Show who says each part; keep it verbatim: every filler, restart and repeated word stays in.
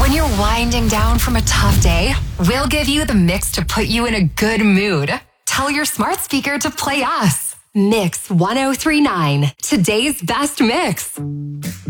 Speaker 1: When you're winding down from a tough day, we'll give you the mix to put you in a good mood. Tell your smart speaker to play us. Mix one oh three point nine, today's best mix.